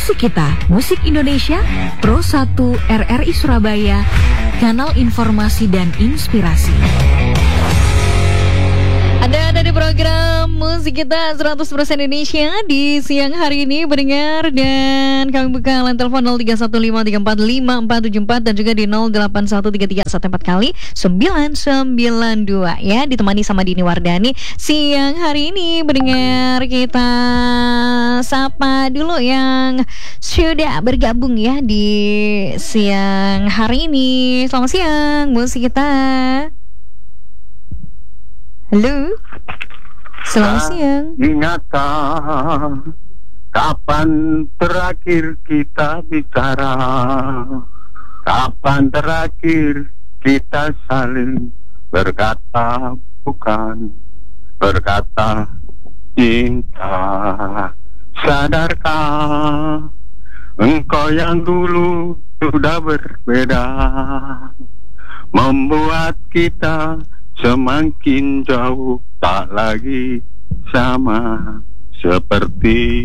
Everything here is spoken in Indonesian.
Musik kita, Musik Indonesia, Pro 1 RRI Surabaya, kanal informasi dan inspirasi. Ada di program Musik Kita 100% Indonesia di siang hari ini berdengar, dan kami buka line telepon 0315345474 dan juga di 081334 kali 992 ya, ditemani sama Dini Wardani. Siang hari ini berdengar, kita sapa dulu yang sudah bergabung ya di siang hari ini. Selamat siang Musik Kita. Halo, selamat siang. Ingatkah kapan terakhir kita bicara? Kapan terakhir kita saling berkata bukan, berkata cinta? Sadarkah engkau yang dulu sudah berbeda, membuat kita semakin jauh, tak lagi sama seperti